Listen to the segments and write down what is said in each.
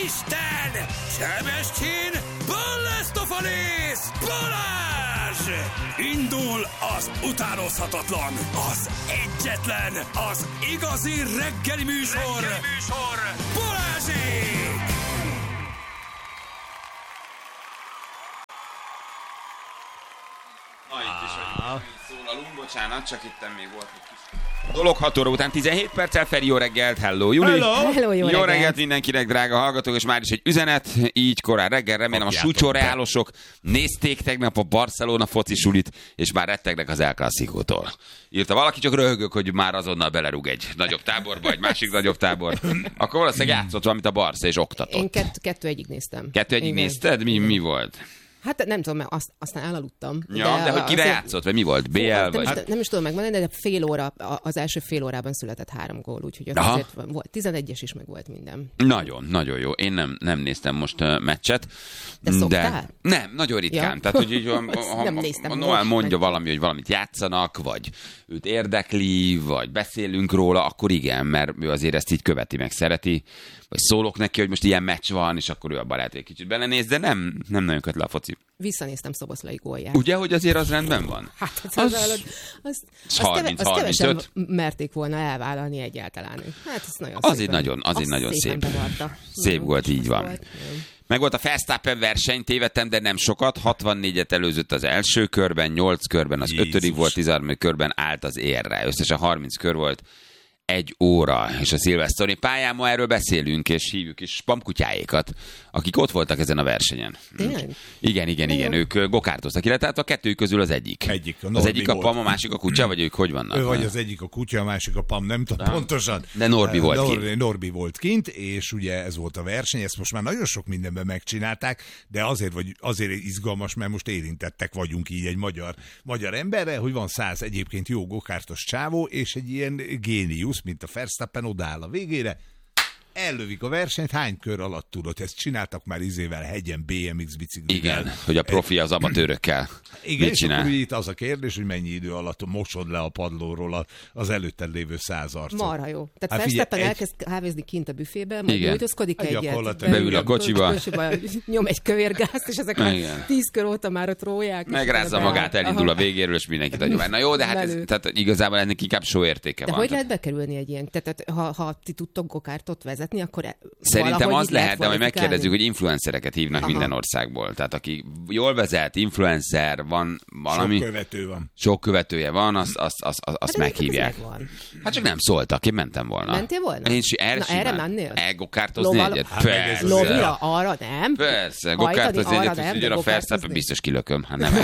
Isten! Sebestyén! Balázs! Balázs! Indul az utánozhatatlan, az egyetlen, az igazi reggeli műsor, Balázsék! Itt is szólalunk, bocsánat, csak itten még volt egy kis dolog. 6 óra után 17 perccel, Feri, jó reggelt, hello Juli. Hello, jó reggelt mindenkinek, drága hallgatók, és már is egy üzenet, így korán reggel, remélem a súcsoreálosok nézték tegnap a Barcelona foci sulit, és már rettegnek az El Clasicótól. Írta valaki, csak röhögök, hogy már azonnal belerúg egy nagyobb táborba, egy másik nagyobb tábor. Akkor valószínűleg játszott valamit a Barca, és oktatott. Én 2-1-ig néztem. 2-1-ig nézted? Mi volt? Hát nem tudom, mert aztán elaludtam. Ja, de hogy kire játszott, vagy mi volt? BL vagy? Nem is tudom megmondani, de az első fél órában született 3 gól, úgyhogy azért volt 11-es is, meg volt minden. Nagyon jó. Én nem néztem most meccset. De szoktál? Nem, nagyon ritkán. Ja. Tehát, hogy ha Noel mondja valami, hogy valamit játszanak, vagy őt érdekli, vagy beszélünk róla, akkor igen, mert ő azért ezt így követi, meg szereti. Vagy szólok neki, hogy most ilyen meccs van, és akkor ő abban lehet, hogy kicsit belenéz, de nem nagyon köt le a foci. Visszanéztem Szoboszlai gólját. Ugye, hogy azért az rendben van? Hát az 30-35. kevesen merték volna elvállalni egyáltalán. Hát ez nagyon azért nagyon szép. Szép volt, így van. Meg volt a Verstappen verseny, tévedtem, de nem sokat. 64-et előzött az első körben, 8 körben, az 5. volt, 13. körben állt az érre. Összesen 30 kör volt. 1 óra, és a szilveszteri pályán ma erről beszélünk, és hívjuk is spamkutyáékat, akik ott voltak ezen a versenyen. Tényleg? Igen, ők gokártoztak, illetve a kettőjük közül az egyik. Az egyik a Pam, a másik a kutya, vagy ők hogy vannak? Ő vagy az egyik a kutya, a másik a Pam, nem tudom pontosan. De Norbi volt kint. Norbi volt kint, és ugye ez volt a verseny, ezt most már nagyon sok mindenben megcsinálták, de azért izgalmas, mert most érintettek vagyunk így egy magyar emberre, hogy van 100 egyébként jó gokártos csávó, és egy ilyen géniusz, mint a Verstappen odaáll a végére, ellövik a versenyt, hány kör alatt tudod? Ezt csináltak már izével hegyen, BMX biciklivel. Igen, hogy a profi az amatőrökkel. Igen, és akkor itt az a kérdés, hogy mennyi idő alatt mosod le a padlóról az előtted lévő 100 arcot. Marha jó. Tehát Verstappen elkezd kávézni kint a büfébe, majd gyújtózkodik egyet. Beül a kocsiba. Nyom egy kövérgázt, és ezek már 10 kör óta már ott róják. Megrázza magát, elindul a végéről, és mindenkit adja. Na jó, de hát tehát igazából ennek inkább show értéke van. De hogy lehet bekerülni egy ilyen? Tehát ha ti tudtok gokártot vezetni, akkor szerintem az lehet, de majd megkérdezzük, hogy influencereket hívnak minden országból. Tehát aki jól vezet, influencer, van valami... Sok követője van, azt meghívják. Hát csak nem szóltak, én mentem volna. Mentél volna? Erre mennél? Gokártozni egyet? Persze. Lovira, arra nem? Persze, gokártozni egyet, hogy ugyan a Verstappen biztos kilököm. Hát nem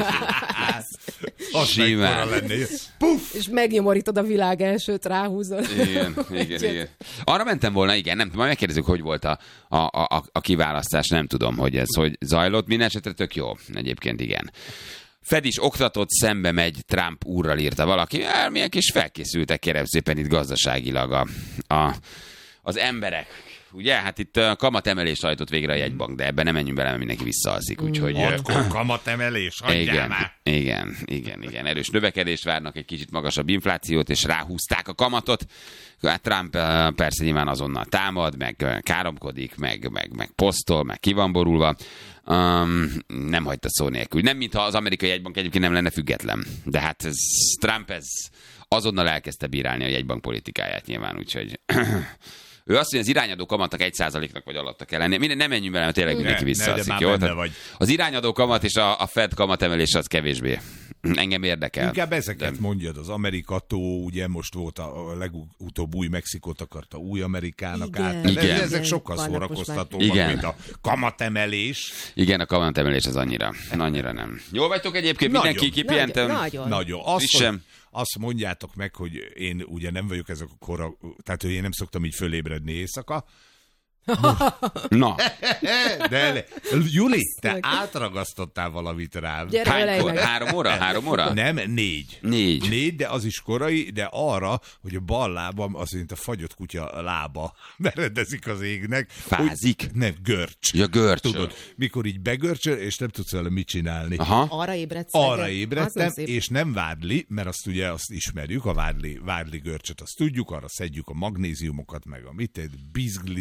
simán. És megnyomorítod a világ elsőt, ráhúzol. Igen. Arra mentem volna, igen, nem tudom, majd megkérdezzük, hogy volt a kiválasztás, nem tudom, hogy ez hogy zajlott. Minden esetre tök jó, egyébként igen. Fed is oktatott, szembe megy Trump úrral, írta valaki. Milyen kis felkészültek, kérem szépen itt gazdaságilag az emberek. Ugye, hát itt kamatemelést hajtott végre a jegybank, de ebben nem menjünk bele, mert mindenki visszaalszik, úgyhogy... Kamatemelés, Igen. Erős növekedést várnak, egy kicsit magasabb inflációt, és ráhúzták a kamatot. Hát Trump persze nyilván azonnal támad, meg káromkodik, meg posztol, meg ki van borulva. Nem hagyta szó nélkül. Nem, mintha az amerikai jegybank egyébként nem lenne független. De hát Trump azonnal elkezdte bírálni a jegybank politikáját nyilván, úgyhogy... Ő azt mondja, az irányadó kamatnak 1%-nak vagy alatta kell lennie. Nem menjünk bele, mert tényleg mindenki visszaaszik, jó? Az irányadó kamat és a Fed kamatemelés az kevésbé. Engem érdekel. Inkább ezeket mondjad, az Amerikató, ugye most volt a legutóbb új Mexikót akarta új Amerikának át. Igen. Ezek sokkal szórakoztatóbbak, mint a kamatemelés. Igen, a kamatemelés az annyira nem. Jól vagytok egyébként? Mindenki kipihentem? Nagyon. Azt mondjátok meg, hogy én ugye nem vagyok ezek a kora, tehát hogy én nem szoktam így fölébredni éjszaka. Na. De Juli, te átragasztottál valamit rám. Hánykor? 3 óra? 3 óra? Nem, 4. 4, de az is korai, de arra, hogy a bal lábam az, mint a fagyott kutya lába meredezik az égnek. Fázik? Nem, görcs. Ja, görcs. Tudod, mikor így begörcsöl, és nem tudsz vele mit csinálni. Aha. Arra ébredtem, és nem vádli, mert azt ismerjük, a vádli görcsöt, azt tudjuk, arra szedjük a magnéziumokat, meg a bizglizdi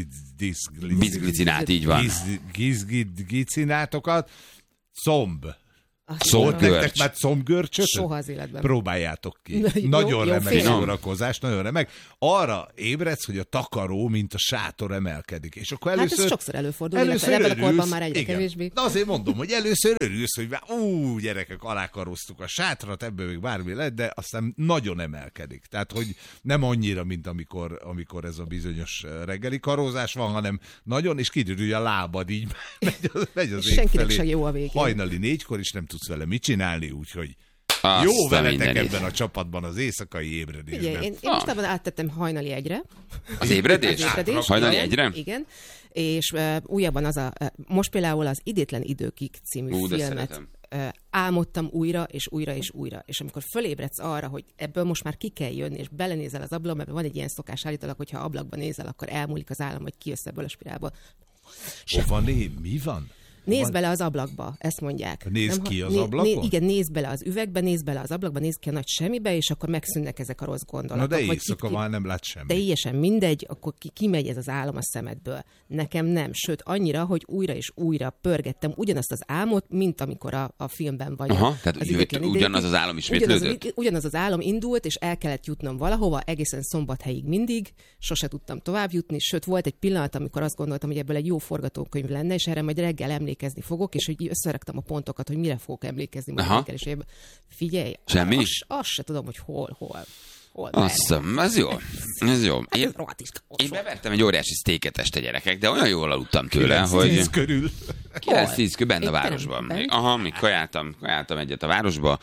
Bizglicinát, így van. Gizglicinátokat. Szomb. Szombgörcs. Már combgörcsöt? Soha az életben. Próbáljátok ki. Jó, Nagyon jó, remek félem. szórakozás, nagyon remek. Arra ébredsz, hogy a takaró, mint a sátor emelkedik. És akkor először... Hát ez sokszor előfordul, illetve ebben a korban már egyre kevésbé. De azért mondom, hogy először örülsz, hogy gyerekek, alákaroztuk a sátrat, ebből még bármi lett, de aztán nagyon emelkedik. Tehát, hogy nem annyira, mint amikor ez a bizonyos reggeli karózás van, hanem nagyon, és kiderül, hogy a lábad így megy az ég senkinek felé. se jó a végén. Hajnali 4-kor is nem tudsz vele mit csinálni, úgyhogy Azt jó a veletek mindenit. ebben a csapatban az éjszakai ébredésben. Ugye, én mostában áttettem hajnali 1-re. Az ébredés? Hajnali igen, 1-re? Igen. És újabban most például az Idétlen időkig című filmet szeretem. álmodtam újra és újra és újra. És amikor fölébredsz arra, hogy ebből most már ki kell jönni, és belenézel az ablakba, mert van egy ilyen szokás állítólag, hogyha ablakban nézel, akkor elmúlik az állam, hogy kijössz ebből a spirálból. Hova mi van? Nézd bele az ablakba, ezt mondják. Nézd ki az ablakon? Igen, nézd bele az üvegbe, nézd bele az ablakba, nézd ki a nagy semmibe, és akkor megszűnnek ezek a rossz gondolatok. Na de Vagy éjszaka már nem lát semmit. teljesen mindegy, akkor kimegy ez az álom a szemedből. Nekem nem, sőt annyira, hogy újra és újra pörgettem ugyanazt az álmot, mint amikor a filmben vagy. Aha, tehát ugyanaz az álom ismétlődött? Ugyanaz az álom indult, és el kellett jutnom valahova, egészen Szombathelyig mindig, sose tudtam tovább jutni, sőt volt egy pillanat, amikor azt gondoltam, hogy ebből egy jó forgatókönyv lenne, és erre majd reggel emlékezni fogok, és hogy összeraktam a pontokat, hogy mire fogok emlékezni majd reggel, és figyelj, semmi? Azt se tudom, hogy hol. Awesome, ez jó. Ez jó. Én bevertem egy óriási sztéket este, gyerekek, de olyan jól aludtam tőle, hogy... 9-10 körül. 9-10 körül benne a Éppen városban. bent? Aha, még kajáltam egyet a városba,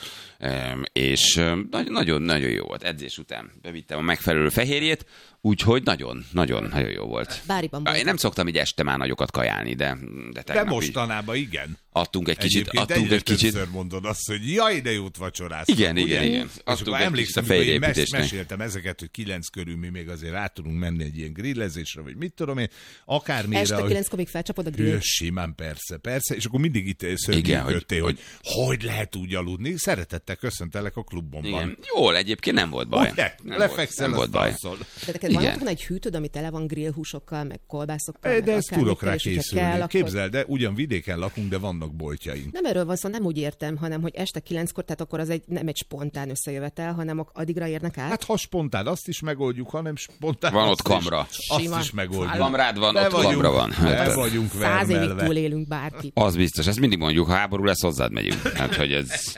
és nagyon jó volt. Edzés után bevittem a megfelelő fehérjét, úgyhogy nagyon jó volt. Báriban Én nem szoktam így este már nagyokat kajálni, de De tegnap mostanában igen. adtunk egy kicsit. Egyébként többször mondod azt, hogy jaj, de jót vacsoráztunk. Igen. És Adtunk akkor egy kicsit a emlékszem, hogy én fejlépítésnek. meséltem ezeket, hogy 9 körül mi még azért rá tudunk menni egy ilyen grillezésre, vagy mit tudom én, akármire. Este 9-kor még felcsapod a grill. Simán, persze. És akkor mindig itt szörnyűködtél, hogy lehet úgy aludni. Szeretettel köszöntelek a klubomban. Igen. Jól, egyébként nem volt baj. Ugye? Nem Lefekszel, volt baj. De neked van Igen. otthon egy hűtőd, ami tele van grillhúsokkal, meg kolbászokkal, De ezt tudok rá és hogyha készülni. kell, akkor... Képzeld, de ugyan vidéken lakunk, de vannak boltjaink. Nem erről van szó, nem úgy értem, hanem hogy este 9-kor, tehát akkor az nem egy spontán összejövetel, hanem addigra érnek át. Hát ha spontán, azt is megoldjuk, hanem spontán. Van azt ott kamra. Azt Sima. is megoldjuk. Kamrád van, Be ott kamra van. Be vagyunk 100 évig vermelve. túlélünk bárki. Az biztos, ezt mindig mondjuk, ha háború lesz, hozzád megyünk. Hát, hogy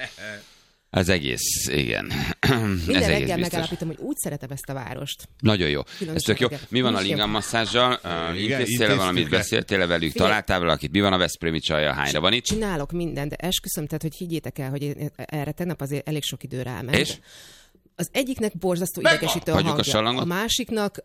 ez egész, igen. Minden Ez egész reggel biztos. megállapítom, hogy úgy szeretem ezt a várost. Nagyon jó. Ez tök jó. Mi van a Nincs lingam masszázsal? Intéztél intéztük valamit, le. beszéltél velük, Figyelj. találtál valakit? Mi van a veszprémi csajjal? Hányra van itt? Csinálok mindent, de esküszöm, tehát hogy higgyétek el, hogy én erre tegnap azért elég sok idő ráment. És? Az egyiknek borzasztó idegesítő a Hagyjuk a hangja. sallangot? A másiknak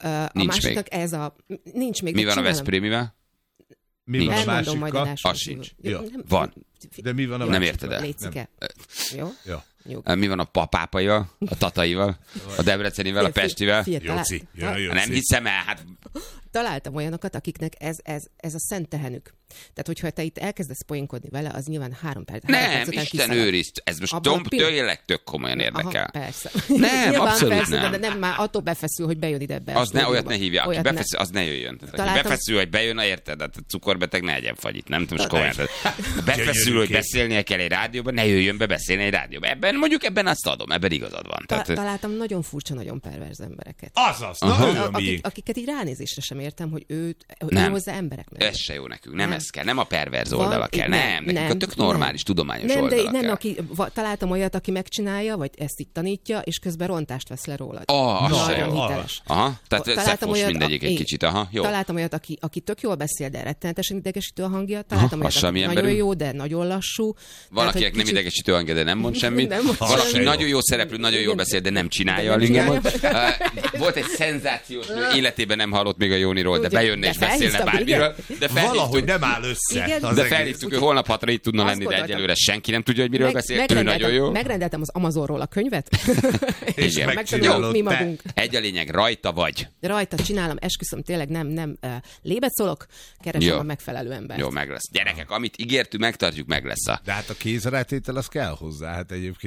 ez a... Nincs még. Mi van a csinálom. veszprémivel? Mi van a Elmondom majd másikkal? adáson Az kívül. sincs. Ja. Van. De mi van a Nem másikkal? érted el. Lécike. Jó? Ja. Nyugodt. Mi van a papápaival, a tataival, a debrecenivel, a pestivel? Jóci. Nem hiszem el, hát Találtam olyanokat, akiknek ez a szent tehenük. Tehát, hogyha te itt elkezdesz poénkodni vele, az nyilván 3 perc. nem, Isten őrizt. Ez most tényleg tök komolyan érdekel. Aha, persze. Nem, Nyilván abszolút persze, nem. De nem már attól befeszül, hogy bejön ide be. Az ne, olyat ne hívja. Aki Olyat befeszül, az ne jöjjön. Tehát, aki Találtam- befeszül, hogy bejön, na érted? Hát a cukorbeteg ne egyen fagyit, nem tudom, komolyan. Tehát, ha befeszül, Gyönyörű hogy kép. beszélnie kell egy rádióban, ne jöjjön be beszélni egy rádióban. Ebben azt adom, ebben igazad van. Tehát, Találtam nagyon furcsa, nagyon perverz embereket. Azaz, na ő a miénk. Akiket így ránézésre sem értem, hogy ő Nem. hozzá emberek mennek. ez se jó nekünk, nem Nem. ez kell, nem a perverz Van- oldala kell, nem, nekünk a tök normális, tudományos nem, oldala de nem, kell. találtam olyat, aki megcsinálja, vagy ezt itt tanítja, és közben rontást vesz le rólad. Az se Nagyon jó. hiteles. Aha, tehát összefos mindegyik egy kicsit, aha, jó. Találtam olyat, aki tök jól beszél, de rettenetesen idegesítő a hangja. Találtam az olyat, sem aki ilyen nagyon emberű. jó, de nagyon lassú. Van, Tehát, akinek hogy nem idegesítő hangja, de nem mond semmit. Nem mond Van, semmit. aki nagyon jó szereplő, nagyon jól beszél, de nem csinálja a nem lingemot. Volt egy szenzációs nő, életében nem hallott még a Jóniról, de Ugye, bejönne de és beszélne felhívtam, bármiről. De Valahogy nem áll össze. Igen. az de egész. felhívtuk, hogy holnap 6-ra itt tudna Azt lenni, de gondoltam. egyelőre senki nem tudja, hogy miről beszél. Ő nagyon jó. Megrendeltem az Amazonról a könyvet, És Igen. megtanuljuk mi megcsinálod te. magunk. Egy a lényeg, rajta vagy. Rajta csinálom, esküszöm, tényleg nem lébet szólok, keresem Jó. a megfelelő embert. Jó, meg lesz. Gyerekek, amit ígértünk, megtartjuk, meg lesz a... De hát a kézrátétel az kell hozzá, hát egyébként.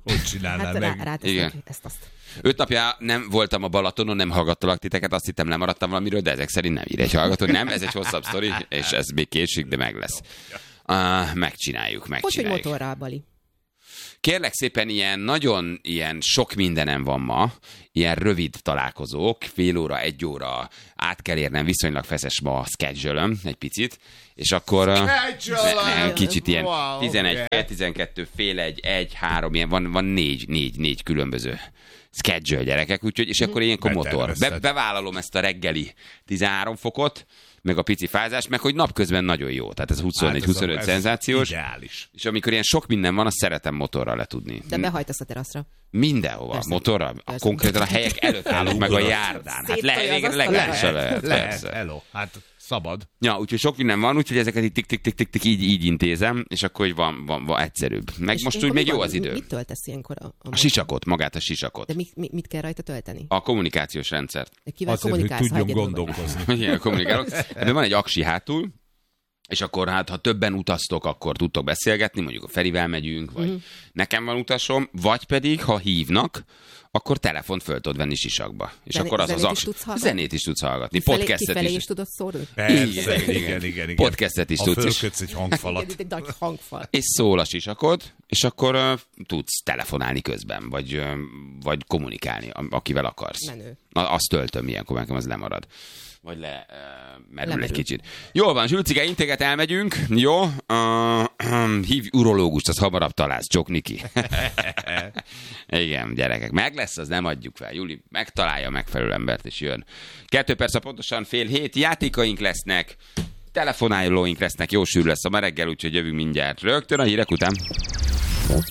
Hogy csinálnál meg? Ráteszek ezt-azt. 5 napja nem voltam a Balatonon, nem hallgattalak titeket, azt hittem lemaradtam valamiről, de ezek szerint nem ír egy hallgató. Nem, ez egy hosszabb sztori, és ez még késik, de meg lesz. Megcsináljuk. Hogy motorral, Bali? Kérlek szépen, ilyen sok mindenem van ma, ilyen rövid találkozók, fél óra, 1 óra, át kell érnem, viszonylag feszes ma a schedule-öm egy picit, és akkor kicsit ilyen 11, 12, fél 1, 3, ilyen van 4 különböző schedule, gyerekek, úgyhogy, és akkor ilyenkor motor. Bevállalom ezt a reggeli 13 fokot, meg a pici fázás, meg hogy napközben nagyon jó. Tehát ez 24-25 szenzációs. Ideális. És amikor ilyen sok minden van, azt szeretem motorral letudni. De behajtasz a teraszra. Mindenhova. Persze. Motorral? Persze. Konkrétan a helyek előtt állok meg a járdán. Hát lehet. Hello. Hát szabad. Ja, úgyhogy sok minden van, úgyhogy ezeket így tik így intézem, és akkor hogy van egyszerűbb. Meg és most úgy még jó az idő. Mit töltesz ilyenkor? A sisakot, magát a sisakot. De mit kell rajta tölteni? A kommunikációs rendszert. Kivel kommunikálsz, hogy tudjon gondolkozni. Igen, kommunikálok. Ebben van egy aksi hátul, és akkor hát, ha többen utaztok, akkor tudtok beszélgetni, mondjuk a Ferivel megyünk, vagy nekem van utasom, vagy pedig, ha hívnak, akkor telefont föl tudod venni sisakba. És akkor az zenét is tudsz hallgatni. Podcastet is tudod szórni? Igen. Podcastet is tudsz. Fölkötsz egy hangfalat. Egy nagy hangfal. És szól a sisakod, és akkor tudsz telefonálni közben, vagy kommunikálni, akivel akarsz. Menő. Azt töltöm ilyenkor, nekem az lemarad. Vagy merül egy kicsit. Jól van, Zsülcike, integet elmegyünk. Jó? Hívj urológust, az hamarabb találsz, Csokniki. Igen, gyerekek. Meg lesz, az nem adjuk fel. Júli megtalálja a megfelelő embert, és jön. 2 perc pontosan 6:30. Játékaink lesznek, telefonálóink lesznek, jó sűrű lesz a ma reggel, úgyhogy jövünk mindjárt rögtön a hírek után.